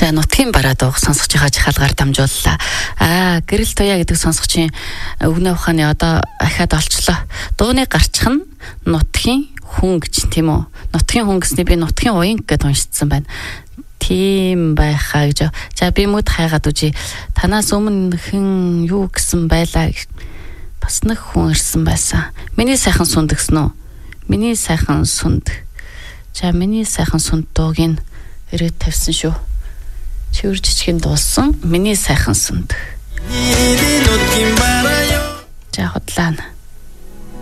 За нутгийн бараа дуух сонсогчийнхаа жихалгаар дамжууллаа. Гэрэл туяа гэдэг сонсогчийн өвгөн ухааны одоо ахаад олчлоо. Дууны гарчих нь нутгийн хүн гэж тийм үү? Нутгийн хүн гэсний би нутгийн уян гэдээ уншицсан байна. Тийм байхаа гэж. За би мөд хайгаад үжи. Танаас өмнө хэн юу гэсэн байлаа? Бас нэг хүн ирсэн байсан. Миний сайхан сунд гэсэн үү? Миний сайхан сунд. За миний сайхан сунд дууг нь ирээд тавьсан шүү. Чивэр жижигэн дууссан. Миний сайхан сунд. За хотлаа.